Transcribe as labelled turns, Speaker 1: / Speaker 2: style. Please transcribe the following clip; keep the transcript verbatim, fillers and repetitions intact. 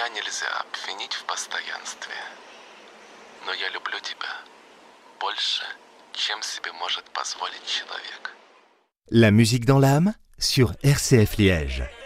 Speaker 1: Меня нельзя обвинить в постоянстве. Но я люблю тебя больше, чем себе может позволить человек.
Speaker 2: La musique dans l'âme sur R C F Liège.